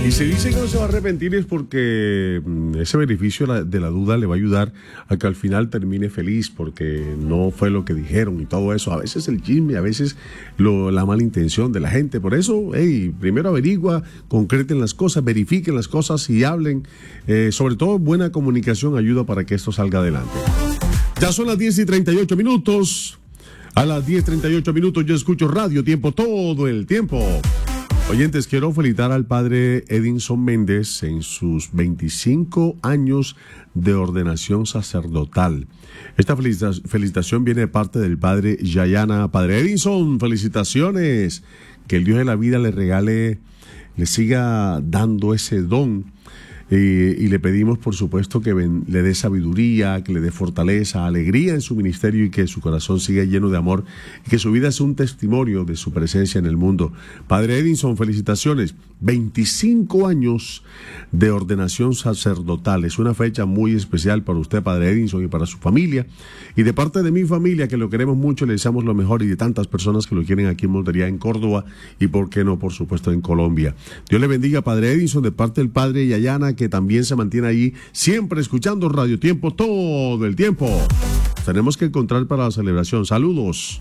Y se dice que no se va a arrepentir es porque ese beneficio de la duda le va a ayudar a que al final termine feliz, porque no fue lo que dijeron y todo eso. A veces el chisme, a veces la mala intención de la gente. Por eso, primero averigua, concreten las cosas, verifiquen las cosas y hablen. Sobre todo, buena comunicación ayuda para que esto salga adelante. Ya son las 10:38 minutos. A las 10:38 minutos yo escucho Radio Tiempo todo el tiempo. Oyentes, quiero felicitar al padre Edinson Méndez en sus 25 años de ordenación sacerdotal. Esta felicitación viene de parte del padre Yayana. Padre Edinson, felicitaciones. Que el Dios de la vida le regale, le siga dando ese don. Y le pedimos, por supuesto, que le dé sabiduría, que le dé fortaleza, alegría en su ministerio y que su corazón siga lleno de amor y que su vida sea un testimonio de su presencia en el mundo. Padre Edinson, felicitaciones. 25 años de ordenación sacerdotal. Es una fecha muy especial para usted, Padre Edinson, y para su familia. Y de parte de mi familia, que lo queremos mucho, le deseamos lo mejor, y de tantas personas que lo quieren aquí en Montería, en Córdoba y, por qué no, por supuesto, en Colombia. Dios le bendiga, Padre Edinson, de parte del Padre Yayana, que también se mantiene ahí, siempre escuchando Radio Tiempo todo el tiempo. Tenemos que encontrar para la celebración. Saludos.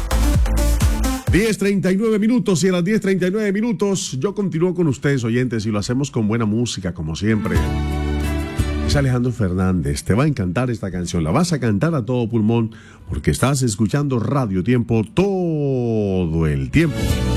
10:39 minutos, y a las 10:39 minutos yo continúo con ustedes, oyentes, y lo hacemos con buena música, como siempre. Es Alejandro Fernández. Te va a encantar esta canción, la vas a cantar a todo pulmón, porque estás escuchando Radio Tiempo todo el tiempo.